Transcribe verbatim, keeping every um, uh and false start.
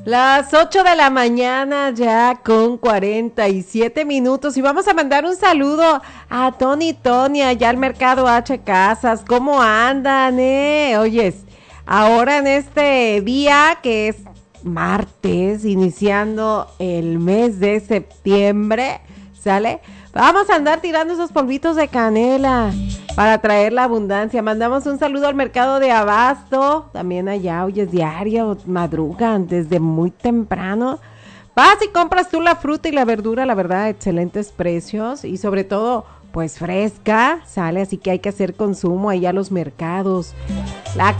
Las ocho de la mañana ya con cuarenta y siete minutos y vamos a mandar un saludo a Tony Tony allá al Mercado H Casas. ¿Cómo andan, eh? Oyes, ahora en este día que es martes, iniciando el mes de septiembre, ¿sale? Vamos a andar tirando esos polvitos de canela para traer la abundancia. Mandamos un saludo al mercado de Abasto, también allá, hoy es diario, madrugan desde muy temprano. Vas y compras tú la fruta y la verdura, la verdad, excelentes precios y sobre todo, pues fresca, sale, así que hay que hacer consumo ahí a los mercados. La